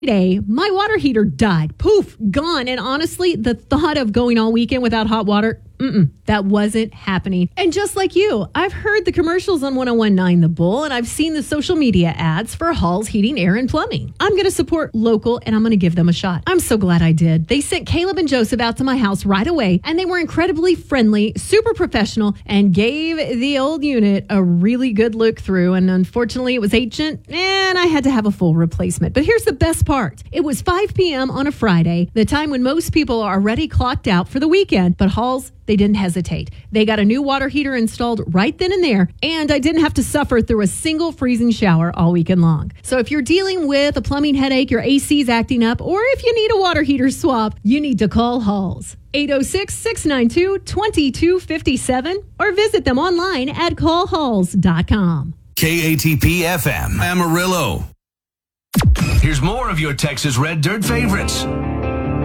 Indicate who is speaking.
Speaker 1: Friday, my water heater died. Poof, gone. And honestly, the thought of going all weekend without hot water, that wasn't happening. And just like you, I've heard the commercials on 101.9 The Bull, and I've seen the social media ads for Hall's Heating, Air, and Plumbing. I'm going to support local, and I'm going to give them a shot. I'm so glad I did. They sent Caleb and Joseph out to my house right away, and they were incredibly friendly, super professional, and gave the old unit a really good look through. And unfortunately, it was ancient, and I had to have a full replacement. But here's the best part. It was 5 p.m. on a Friday, the time when most people are already clocked out for the weekend. But Hall's, they didn't hesitate. They got a new water heater installed right then and there, and I didn't have to suffer through a single freezing shower all weekend long. So if you're dealing with a plumbing headache, your AC's acting up, or if you need a water heater swap, you need to call Hall's. 806-692-2257 or visit them online at callhalls.com.
Speaker 2: KATP FM, Amarillo. Here's more of your Texas Red Dirt favorites.